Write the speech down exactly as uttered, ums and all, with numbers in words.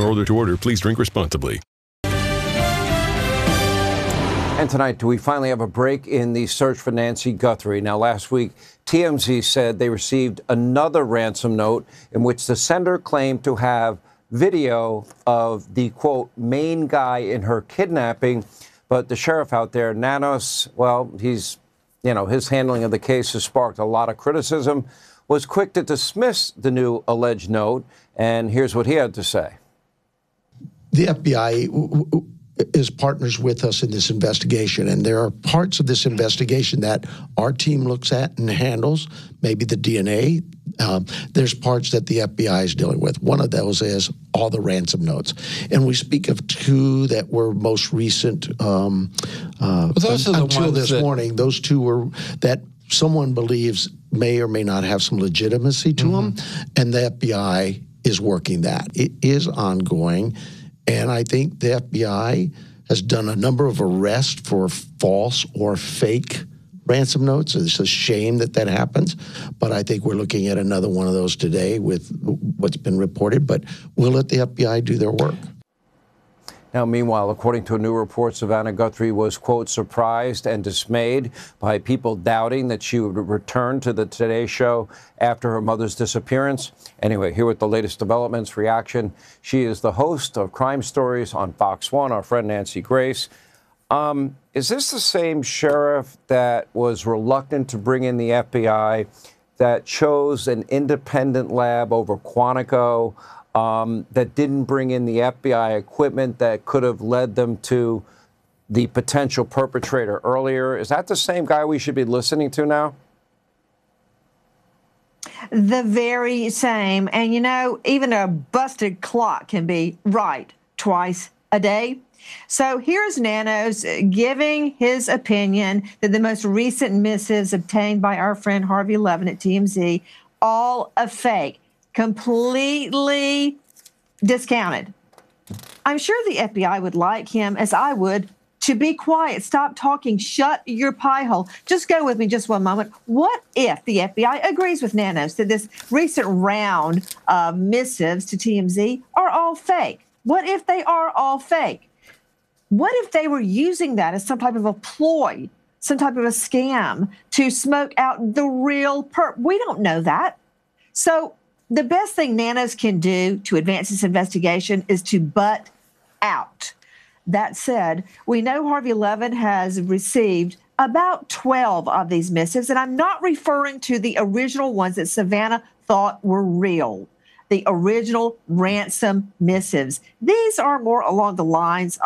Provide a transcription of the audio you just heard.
order to order, please drink responsibly. And tonight, do we finally have a break in the search for Nancy Guthrie? Now, last week, T M Z said they received another ransom note in which the sender claimed to have video of the, quote, main guy in her kidnapping. But the sheriff out there, Nanos, well, he's, you know, his handling of the case has sparked a lot of criticism, was quick to dismiss the new alleged note. And here's what he had to say. The F B I is partners with us in this investigation, and there are parts of this investigation that our team looks at and handles, maybe the D N A. Um, there's parts that the F B I is dealing with. One of those is all the ransom notes. And we speak of two that were most recent um, uh, well, those are the until ones this that... morning. Those two were that someone believes may or may not have some legitimacy to mm-hmm. them, and the F B I is working that. It is ongoing. And I think the F B I has done a number of arrests for false or fake ransom notes. It's a shame that that happens, but I think we're looking at another one of those today with what's been reported, but we'll let the F B I do their work. Now, meanwhile, according to a new report, Savannah Guthrie was, quote, surprised and dismayed by people doubting that she would return to the Today Show after her mother's disappearance. Anyway, here with the latest developments, reaction. She is the host of Crime Stories on Fox one, our friend Nancy Grace. Um, is this the same sheriff that was reluctant to bring in the F B I, that chose an independent lab over Quantico, Um, that didn't bring in the F B I equipment that could have led them to the potential perpetrator earlier? Is that the same guy we should be listening to now? The very same. And, you know, even a busted clock can be right twice a day. So here's Nanos giving his opinion that the most recent missives obtained by our friend Harvey Levin at T M Z, all a fake. Completely discounted. I'm sure the F B I would like him, as I would, to be quiet. Stop talking. Shut your pie hole. Just go with me just one moment. What if the F B I agrees with Nanos that this recent round of missives to T M Z are all fake? What if they are all fake? What if they were using that as some type of a ploy, some type of a scam to smoke out the real perp? We don't know that. So the best thing Nanos can do to advance this investigation is to butt out. That said, we know Harvey Levin has received about twelve of these missives, and I'm not referring to the original ones that Savannah thought were real, the original ransom missives. These are more along the lines